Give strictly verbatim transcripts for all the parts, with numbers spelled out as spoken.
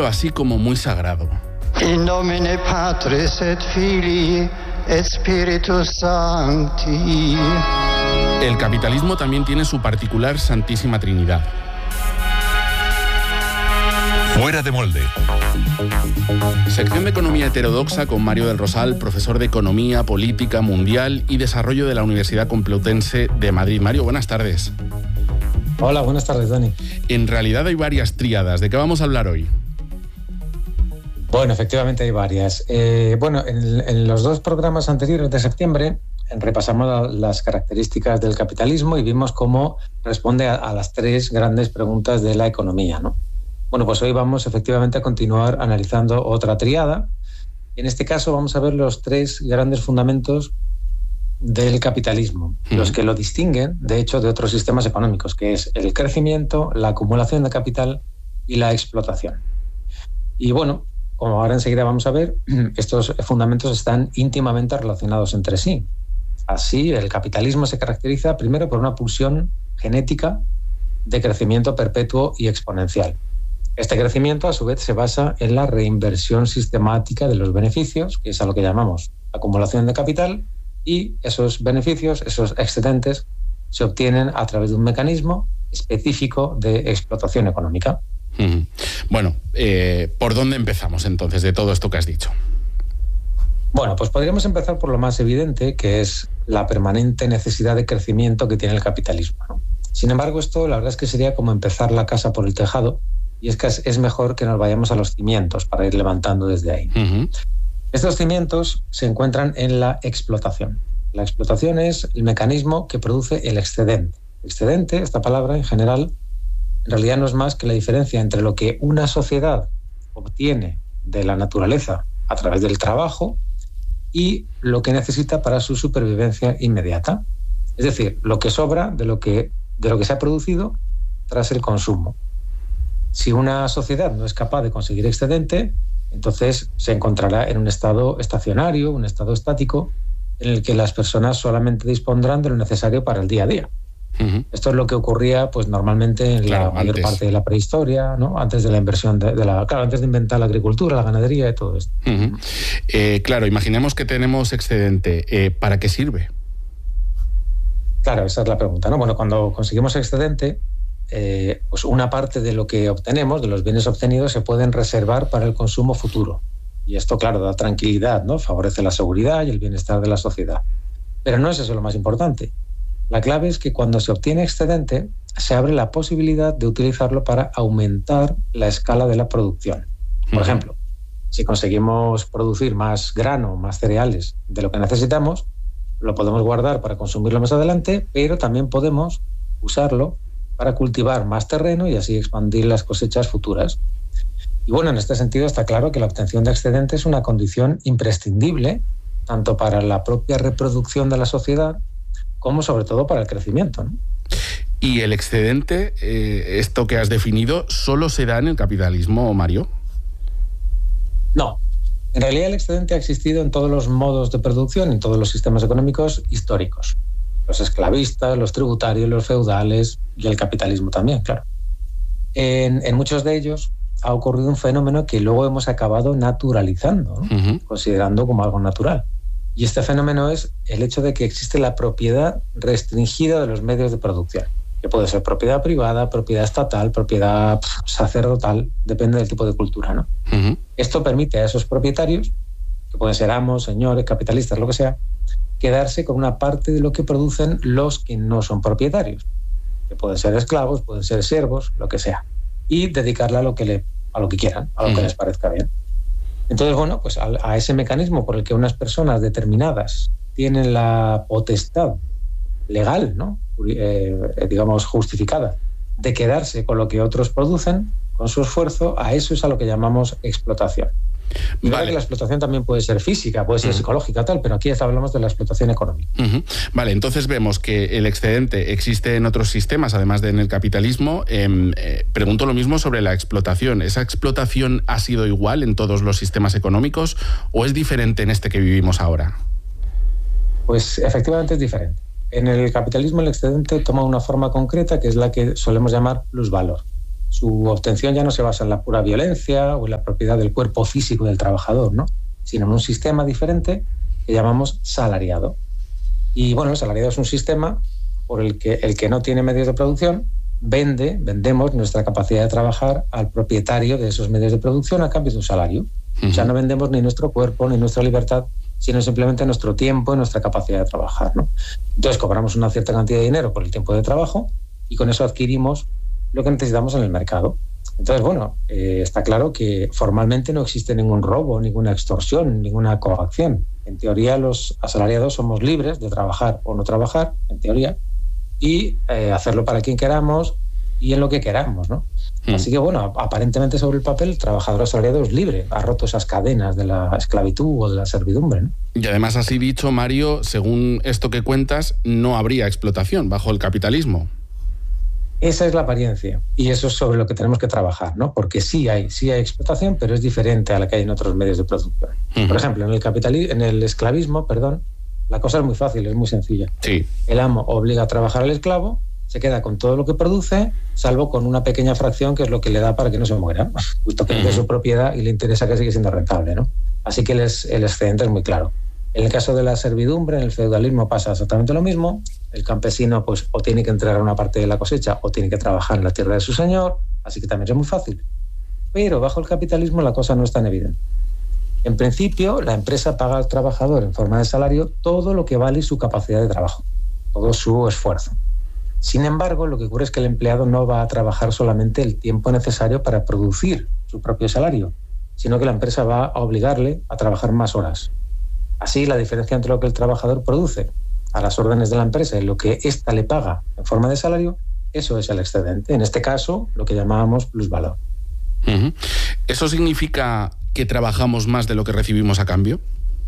así como muy sagrado. In nomine Patris et Filii et Spiritus Sancti. El capitalismo también tiene su particular Santísima Trinidad. Fuera de molde. Sección de Economía Heterodoxa con Mario del Rosal, profesor de Economía, Política Mundial y Desarrollo de la Universidad Complutense de Madrid. Mario, buenas tardes. Hola, buenas tardes, Dani. En realidad hay varias tríadas. ¿De qué vamos a hablar hoy? Bueno, efectivamente hay varias. Eh, bueno, en, en los dos programas anteriores de septiembre repasamos las características del capitalismo y vimos cómo responde a, a las tres grandes preguntas de la economía, ¿no? Bueno, pues hoy vamos efectivamente a continuar analizando otra tríada. En este caso vamos a ver los tres grandes fundamentos del capitalismo, mm. los que lo distinguen, de hecho, de otros sistemas económicos, que es el crecimiento, la acumulación de capital y la explotación. Y bueno, como ahora enseguida vamos a ver, estos fundamentos están íntimamente relacionados entre sí. Así, el capitalismo se caracteriza primero por una pulsión genética de crecimiento perpetuo y exponencial. Este crecimiento, a su vez, se basa en la reinversión sistemática de los beneficios, que es a lo que llamamos acumulación de capital, y esos beneficios, esos excedentes, se obtienen a través de un mecanismo específico de explotación económica. Mm. Bueno, eh, ¿por dónde empezamos entonces de todo esto que has dicho? Bueno, pues podríamos empezar por lo más evidente, que es la permanente necesidad de crecimiento que tiene el capitalismo, ¿no? Sin embargo, esto la verdad es que sería como empezar la casa por el tejado, y es que es mejor que nos vayamos a los cimientos para ir levantando desde ahí. Uh-huh. Estos cimientos se encuentran en la explotación. La explotación es el mecanismo que produce el excedente. Excedente, esta palabra en general, en realidad no es más que la diferencia entre lo que una sociedad obtiene de la naturaleza a través del trabajo y lo que necesita para su supervivencia inmediata. Es decir, lo que sobra de lo que, de lo que se ha producido tras el consumo. Si una sociedad no es capaz de conseguir excedente, entonces se encontrará en un estado estacionario, un estado estático, en el que las personas solamente dispondrán de lo necesario para el día a día. Uh-huh. Esto es lo que ocurría, pues, normalmente en claro, la mayor antes. parte de la prehistoria, ¿no? Antes de la inversión de, de la, claro, antes de inventar la agricultura, la ganadería y todo esto. Uh-huh. Eh, claro, imaginemos que tenemos excedente. Eh, ¿Para qué sirve? Claro, esa es la pregunta, ¿no? Bueno, cuando conseguimos excedente, Eh, pues una parte de lo que obtenemos, de los bienes obtenidos, se pueden reservar para el consumo futuro. Y esto, claro, da tranquilidad, ¿no? Favorece la seguridad y el bienestar de la sociedad. Pero no es eso lo más importante. La clave es que cuando se obtiene excedente, se abre la posibilidad de utilizarlo para aumentar la escala de la producción. Por ejemplo, si conseguimos producir más grano, más cereales de lo que necesitamos, lo podemos guardar para consumirlo más adelante, pero también podemos usarlo para cultivar más terreno y así expandir las cosechas futuras. Y bueno, en este sentido está claro que la obtención de excedentes es una condición imprescindible tanto para la propia reproducción de la sociedad como sobre todo para el crecimiento, ¿no? ¿Y el excedente, eh, esto que has definido, solo se da en el capitalismo, Mario? No. En realidad el excedente ha existido en todos los modos de producción, en todos los sistemas económicos históricos. Los esclavistas, los tributarios, los feudales y el capitalismo también, claro. En, en muchos de ellos ha ocurrido un fenómeno que luego hemos acabado naturalizando, ¿no? Uh-huh. Considerando como algo natural. Y este fenómeno es el hecho de que existe la propiedad restringida de los medios de producción, que puede ser propiedad privada, propiedad estatal, propiedad pff, sacerdotal, depende del tipo de cultura, ¿no? Uh-huh. Esto permite a esos propietarios, que pueden ser amos, señores, capitalistas, lo que sea, quedarse con una parte de lo que producen los que no son propietarios, que pueden ser esclavos, pueden ser siervos, lo que sea, y dedicarla a lo que, le, a lo que quieran, a lo mm. que les parezca bien. Entonces, bueno, pues a, a ese mecanismo por el que unas personas determinadas tienen la potestad legal, ¿no? Eh, digamos, justificada, de quedarse con lo que otros producen, con su esfuerzo, a eso es a lo que llamamos explotación. Y vale. Que la explotación también puede ser física, puede ser uh-huh. psicológica, tal, pero aquí hablamos de la explotación económica. Uh-huh. Vale, entonces vemos que el excedente existe en otros sistemas, además de en el capitalismo. Eh, eh, pregunto lo mismo sobre la explotación. ¿Esa explotación ha sido igual en todos los sistemas económicos o es diferente en este que vivimos ahora? Pues efectivamente es diferente. En el capitalismo el excedente toma una forma concreta que es la que solemos llamar plusvalor. su obtención ya no se basa en la pura violencia o en la propiedad del cuerpo físico del trabajador, ¿no? Sino en un sistema diferente que llamamos salariado. Y bueno, el salariado es un sistema por el que el que no tiene medios de producción vende, vendemos nuestra capacidad de trabajar al propietario de esos medios de producción a cambio de un salario. Uh-huh. O sea, no vendemos ni nuestro cuerpo ni nuestra libertad, sino simplemente nuestro tiempo y nuestra capacidad de trabajar, ¿no? Entonces cobramos una cierta cantidad de dinero por el tiempo de trabajo y con eso adquirimos lo que necesitamos en el mercado. Entonces, bueno, eh, está claro que formalmente no existe ningún robo, ninguna extorsión, ninguna coacción. En teoría, los asalariados somos libres de trabajar o no trabajar, en teoría, y eh, hacerlo para quien queramos y en lo que queramos, ¿no? Mm. Así que, bueno, aparentemente sobre el papel, el trabajador asalariado es libre, ha roto esas cadenas de la esclavitud o de la servidumbre, ¿no? Y además, así dicho, Mario, según esto que cuentas, no habría explotación bajo el capitalismo. Esa es la apariencia y eso es sobre lo que tenemos que trabajar, ¿no? Porque sí hay, sí hay explotación, pero es diferente a la que hay en otros medios de producción. Uh-huh. Por ejemplo, en el capitalismo, en el esclavismo, perdón, la cosa es muy fácil, es muy sencilla. Sí. El amo obliga a trabajar al esclavo, se queda con todo lo que produce, salvo con una pequeña fracción que es lo que le da para que no se muera, justo que uh-huh. es su propiedad y le interesa que siga siendo rentable, ¿no? Así que el, el excedente es muy claro. En el caso de la servidumbre, en el feudalismo pasa exactamente lo mismo. El campesino pues o tiene que entregar una parte de la cosecha o tiene que trabajar en la tierra de su señor, así que también es muy fácil. Pero bajo el capitalismo la cosa no es tan evidente. En principio, la empresa paga al trabajador en forma de salario todo lo que vale su capacidad de trabajo, todo su esfuerzo. Sin embargo, lo que ocurre es que el empleado no va a trabajar solamente el tiempo necesario para producir su propio salario, sino que la empresa va a obligarle a trabajar más horas. Así, la diferencia entre lo que el trabajador produce a las órdenes de la empresa y lo que ésta le paga en forma de salario, eso es el excedente. En este caso, lo que llamábamos plusvalor. Uh-huh. ¿Eso significa que trabajamos más de lo que recibimos a cambio?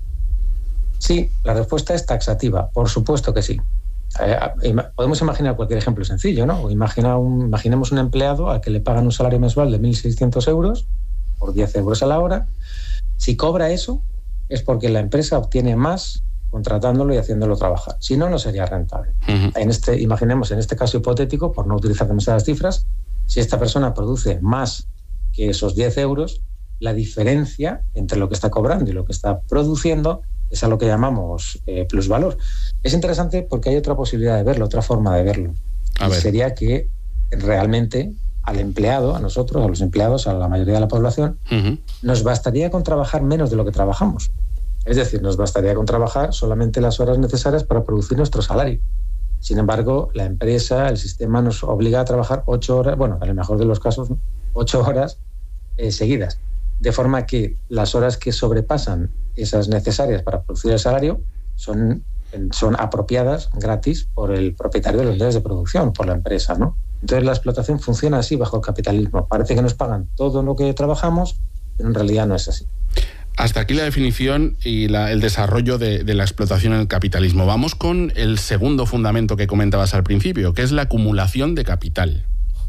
Sí, la respuesta es taxativa, por supuesto que sí. Eh, podemos imaginar cualquier ejemplo sencillo, ¿no? Imagina un, imaginemos un empleado al que le pagan un salario mensual de mil seiscientos euros por diez euros a la hora. Si cobra eso, es porque la empresa obtiene más contratándolo y haciéndolo trabajar. Si no, no sería rentable. Uh-huh. En este, imaginemos, en este caso hipotético, por no utilizar demasiadas cifras, si esta persona produce más que esos diez euros, la diferencia entre lo que está cobrando y lo que está produciendo es a lo que llamamos eh, plusvalor. Es interesante porque hay otra posibilidad de verlo, otra forma de verlo. A ver. Sería que realmente al empleado, a nosotros, a los empleados, a la mayoría de la población, uh-huh. nos bastaría con trabajar menos de lo que trabajamos. Es decir, nos bastaría con trabajar solamente las horas necesarias para producir nuestro salario. Sin embargo, la empresa, el sistema nos obliga a trabajar ocho horas, bueno, en el mejor de los casos, ¿no? ocho horas eh, seguidas. De forma que las horas que sobrepasan esas necesarias para producir el salario son, son apropiadas gratis por el propietario de los medios de producción, por la empresa, ¿no? Entonces la explotación funciona así bajo el capitalismo. Parece que nos pagan todo lo que trabajamos, pero en realidad no es así. Hasta aquí la definición y la, el desarrollo de, de la explotación en el capitalismo. Vamos con el segundo fundamento que comentabas al principio, que es la acumulación de capital.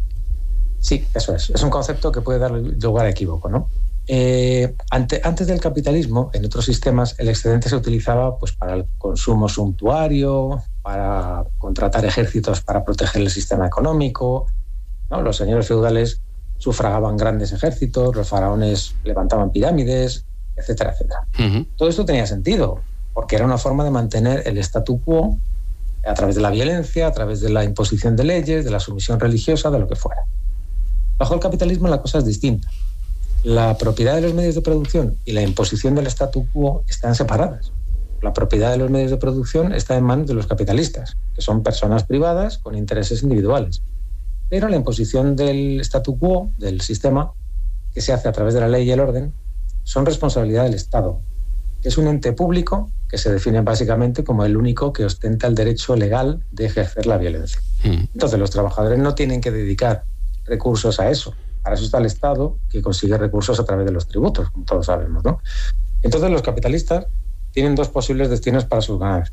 Sí, eso es. Es un concepto que puede dar lugar a equívoco, ¿no? Eh, ante, antes del capitalismo, en otros sistemas, el excedente se utilizaba pues, para el consumo suntuario, para contratar ejércitos para proteger el sistema económico, ¿no? Los señores feudales sufragaban grandes ejércitos, los faraones levantaban pirámides, etcétera, etcétera. Uh-huh. Todo esto tenía sentido, porque era una forma de mantener el statu quo a través de la violencia, a través de la imposición de leyes, de la sumisión religiosa, de lo que fuera. Bajo el capitalismo la cosa es distinta. La propiedad de los medios de producción y la imposición del statu quo están separadas. La propiedad de los medios de producción está en manos de los capitalistas, que son personas privadas con intereses individuales. Pero la imposición del statu quo, del sistema, que se hace a través de la ley y el orden, son responsabilidad del Estado, que es un ente público que se define básicamente como el único que ostenta el derecho legal de ejercer la violencia. Mm. Entonces los trabajadores no tienen que dedicar recursos a eso. Para eso está el Estado, que consigue recursos a través de los tributos, como todos sabemos, ¿no? Entonces los capitalistas tienen dos posibles destinos para sus ganancias.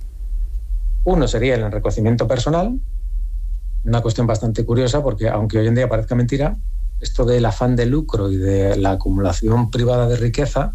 Uno sería el enriquecimiento personal, una cuestión bastante curiosa porque, aunque hoy en día parezca mentira, esto del afán de lucro y de la acumulación privada de riqueza,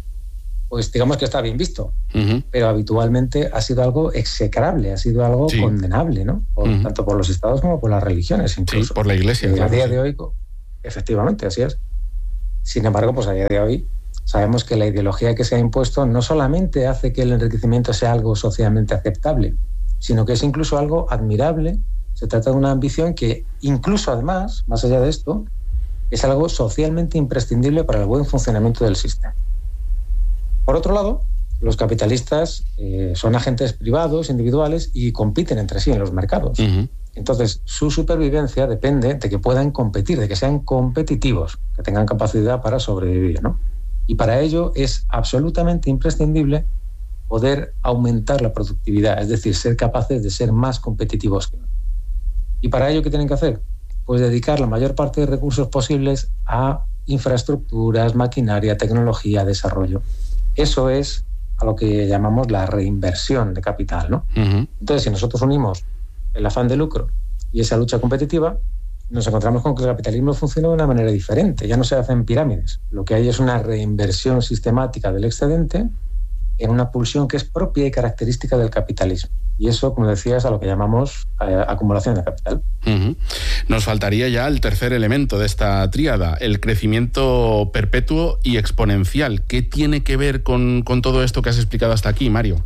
pues digamos que está bien visto, uh-huh. pero habitualmente ha sido algo execrable, ha sido algo sí. condenable, ¿no? Por, uh-huh. tanto por los estados como por las religiones incluso. Sí, por la Iglesia. Eh, claro, a día sí. de hoy, efectivamente, así es. Sin embargo, pues a día de hoy sabemos que la ideología que se ha impuesto no solamente hace que el enriquecimiento sea algo socialmente aceptable, sino que es incluso algo admirable. Se trata de una ambición que incluso además, más allá de esto, es algo socialmente imprescindible para el buen funcionamiento del sistema. Por otro lado, los capitalistas eh, son agentes privados, individuales, y compiten entre sí en los mercados. Uh-huh. Entonces, su supervivencia depende de que puedan competir, de que sean competitivos, que tengan capacidad para sobrevivir, ¿no? Y para ello es absolutamente imprescindible poder aumentar la productividad, es decir, ser capaces de ser más competitivos que otros. ¿Y para ello qué tienen que hacer? Pues dedicar la mayor parte de recursos posibles a infraestructuras, maquinaria, tecnología, desarrollo. Eso es a lo que llamamos la reinversión de capital, ¿no? Uh-huh. Entonces, si nosotros unimos el afán de lucro y esa lucha competitiva, nos encontramos con que el capitalismo funciona de una manera diferente. Ya no se hacen pirámides. Lo que hay es una reinversión sistemática del excedente en una pulsión que es propia y característica del capitalismo. Y eso, como decías, a lo que llamamos eh, acumulación de capital. Uh-huh. Nos faltaría ya el tercer elemento de esta tríada, el crecimiento perpetuo y exponencial. ¿Qué tiene que ver con, con todo esto que has explicado hasta aquí, Mario?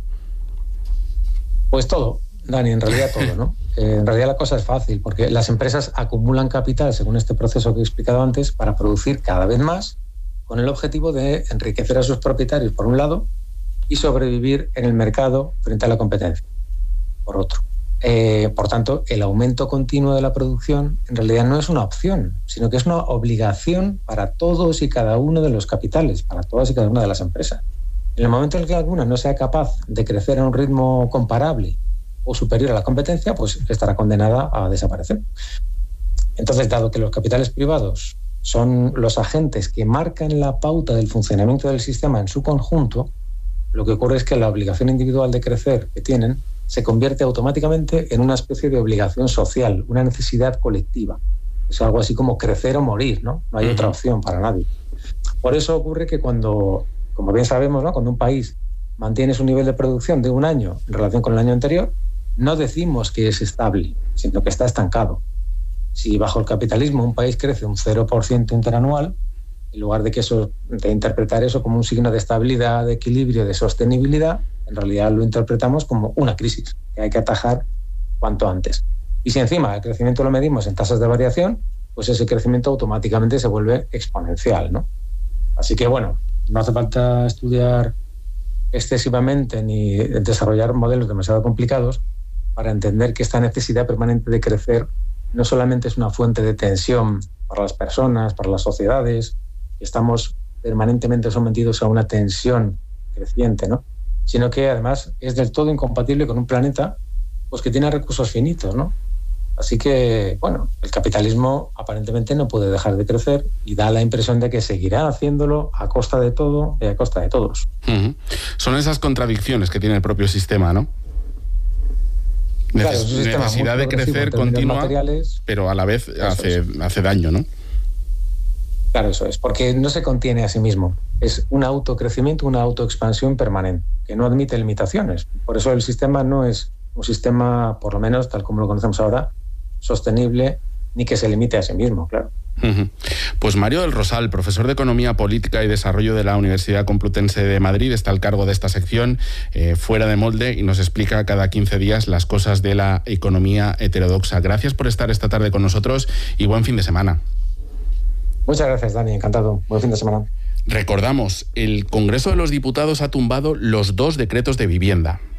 Pues todo, Dani, en realidad todo, ¿no? Eh, en realidad la cosa es fácil, porque las empresas acumulan capital, según este proceso que he explicado antes, para producir cada vez más, con el objetivo de enriquecer a sus propietarios, por un lado, y sobrevivir en el mercado frente a la competencia, por otro. Eh, por tanto, el aumento continuo de la producción en realidad no es una opción, sino que es una obligación para todos y cada uno de los capitales, para todas y cada una de las empresas. En el momento en el que alguna no sea capaz de crecer a un ritmo comparable o superior a la competencia, pues estará condenada a desaparecer. Entonces, dado que los capitales privados son los agentes que marcan la pauta del funcionamiento del sistema en su conjunto, lo que ocurre es que la obligación individual de crecer que tienen se convierte automáticamente en una especie de obligación social, una necesidad colectiva. Es algo así como crecer o morir, ¿no? No hay otra opción para nadie. Por eso ocurre que cuando, como bien sabemos, ¿no?, cuando un país mantiene su nivel de producción de un año en relación con el año anterior, no decimos que es estable, sino que está estancado. Si bajo el capitalismo un país crece un cero por ciento interanual, en lugar de que eso, de interpretar eso como un signo de estabilidad, de equilibrio, de sostenibilidad, en realidad lo interpretamos como una crisis que hay que atajar cuanto antes. Y si encima el crecimiento lo medimos en tasas de variación, pues ese crecimiento automáticamente se vuelve exponencial, ¿no? Así que, bueno, no hace falta estudiar excesivamente ni desarrollar modelos demasiado complicados para entender que esta necesidad permanente de crecer no solamente es una fuente de tensión para las personas, para las sociedades, estamos permanentemente sometidos a una tensión creciente, ¿no?, sino que además es del todo incompatible con un planeta pues que tiene recursos finitos, ¿no? Así que, bueno, el capitalismo aparentemente no puede dejar de crecer y da la impresión de que seguirá haciéndolo a costa de todo y a costa de todos. Uh-huh. Son esas contradicciones que tiene el propio sistema, ¿no? Neces- claro, necesidad de crecer continua, pero a la vez hace, hace daño, ¿no? Claro, eso es, porque no se contiene a sí mismo. Es un autocrecimiento, una autoexpansión permanente, que no admite limitaciones. Por eso el sistema no es un sistema, por lo menos tal como lo conocemos ahora, sostenible, ni que se limite a sí mismo, claro. Uh-huh. Pues Mario del Rosal, profesor de Economía Política y Desarrollo de la Universidad Complutense de Madrid, está al cargo de esta sección eh, Fuera de Molde y nos explica cada quince días las cosas de la economía heterodoxa. Gracias por estar esta tarde con nosotros y buen fin de semana. Muchas gracias, Dani, encantado. Buen fin de semana. Recordamos, el Congreso de los Diputados ha tumbado los dos decretos de vivienda.